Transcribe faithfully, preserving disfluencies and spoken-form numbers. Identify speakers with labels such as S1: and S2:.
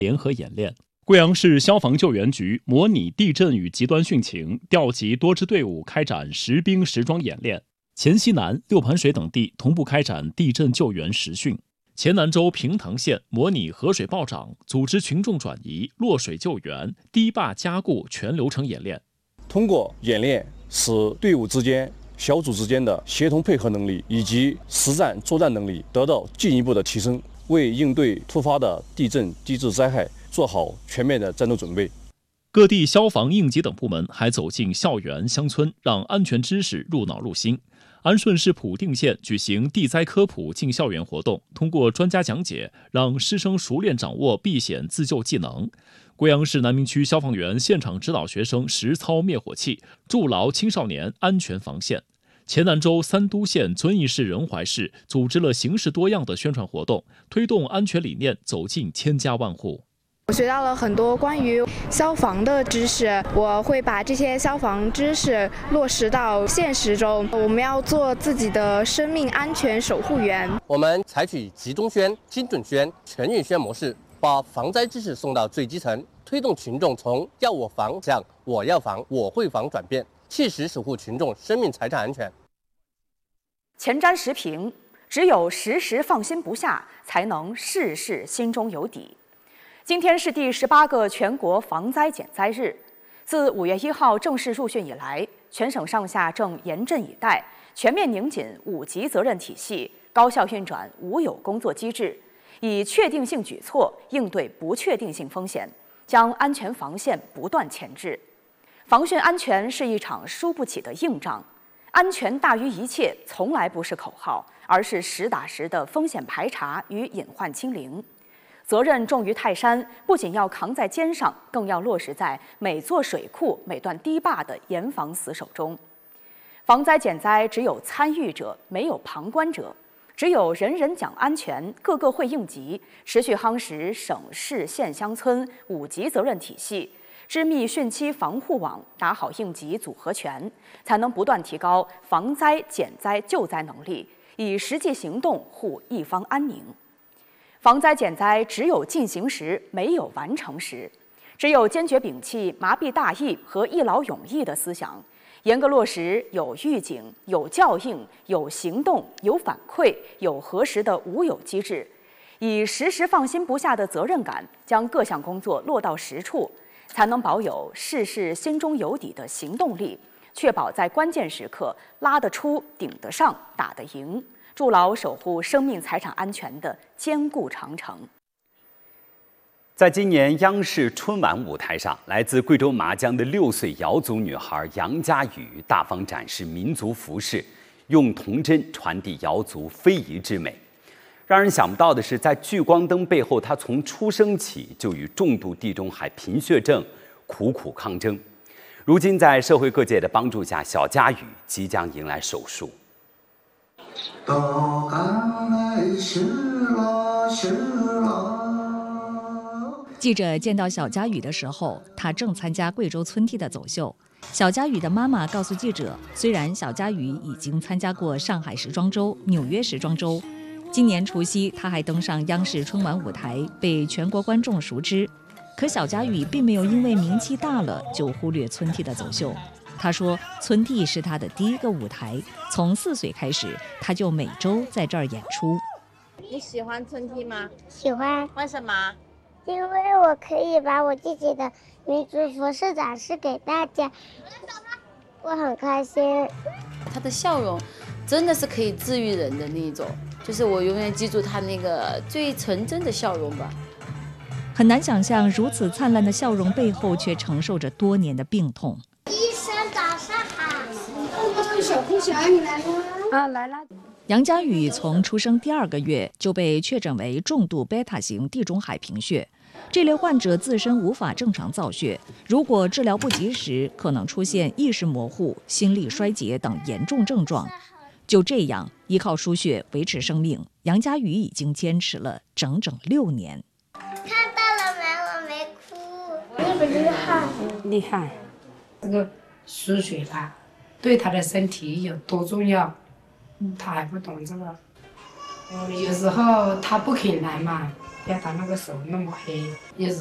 S1: 联合演练。贵阳市消防救援局模拟地震与极端汛情，调集多支队伍开展实兵实装演练。黔西南、六盘水等地同步开展地震救援实训。黔南州平塘县模拟河水暴涨，组织群众转移、落水救援、堤坝加固全流程演练。
S2: 通过演练，使队伍之间、小组之间的协同配合能力以及实战作战能力得到进一步的提升，为应对突发的地震地质灾害做好全面的战斗准备。
S1: 各地消防、应急等部门还走进校园、乡村，让安全知识入脑入心。安顺市普定县举行地灾科普进校园活动，通过专家讲解，让师生熟练掌握避险自救技能。贵阳市南明区消防员现场指导学生实操灭火器，筑牢青少年安全防线。黔南州三都县遵义市仁怀市组织了形式多样的宣传活动，推动安全理念走进千家万户。
S3: 我学到了很多关于消防的知识，我会把这些消防知识落实到现实中。我们要做自己的生命安全守护员。
S4: 我们采取集中宣、精准宣、全域宣模式，把防灾知识送到最基层，推动群众从要我防向我要防、我会防转变，切实守护群众生命财产安全。
S5: 前瞻时评：只有时时放心不下，才能事事心中有底。今天是第十八个全国防灾减灾日。自五月一号正式入训以来，全省上下正严阵以待，全面拧紧五级责任体系，高效运转五有工作机制，以确定性举措应对不确定性风险，将安全防线不断前置。防汛安全是一场输不起的硬仗，安全大于一切从来不是口号，而是实打实的风险排查与隐患清零。责任重于泰山，不仅要扛在肩上，更要落实在每座水库、每段堤坝的严防死守中。防灾减灾只有参与者，没有旁观者；只有人人讲安全，个个会应急，持续夯实省市县乡村五级责任体系，织密汛期防护网，打好应急组合拳，才能不断提高防灾减灾救灾能力，以实际行动护一方安宁。防灾减灾只有进行时，没有完成时。只有坚决摒弃麻痹大意和一劳永逸的思想，严格落实有预警、有校应、有行动、有反馈、有核实的五有机制，以时时放心不下的责任感，将各项工作落到实处，才能保有事事心中有底的行动力，确保在关键时刻拉得出、顶得上、打得赢，筑牢守护生命财产安全的坚固长城。
S6: 在今年央视春晚舞台上，来自贵州麻江的六岁瑶族女孩杨佳宇大方展示民族服饰，用童真传递瑶族非遗之美。让人想不到的是，在聚光灯背后，她从出生起就与重度地中海贫血症苦苦抗争。如今，在社会各界的帮助下，小佳宇即将迎来手术。
S7: 到赶来是了是了。
S8: 记者见到小佳宇的时候，她正参加贵州村地的走秀。小佳宇的妈妈告诉记者，虽然小佳宇已经参加过上海时装周、纽约时装周，今年除夕她还登上央视春晚舞台，被全国观众熟知。可小佳宇并没有因为名气大了就忽略村地的走秀。他说，村地是他的第一个舞台，从四岁开始，他就每周在这儿演出。
S9: 你喜欢村地吗？
S10: 喜欢。
S9: 为什么？
S10: 因为我可以把我自己的民族服饰展示给大家，我很开心。
S9: 他的笑容真的是可以治愈人的那一种，就是我永远记住他那个最纯真的笑容吧。
S8: 很难想象，如此灿烂的笑容背后却承受着多年的病痛。
S10: 医生早上好。
S11: 小空小你来了啊，来了。
S8: 杨佳宇从出生第二个月就被确诊为重度贝塔型地中海贫血，这类患者自身无法正常造血，如果治疗不及时，可能出现意识模糊、心力衰竭等严重症状。就这样，依靠输血维持生命，杨佳宇已经坚持了整整六年。
S10: 看到了没？我没哭。
S11: 厉不厉害？厉害。这个输血吧，对他的身体有多重要？他还不懂这个，有时候他不肯来嘛， 不要他那个手那么黑，也是。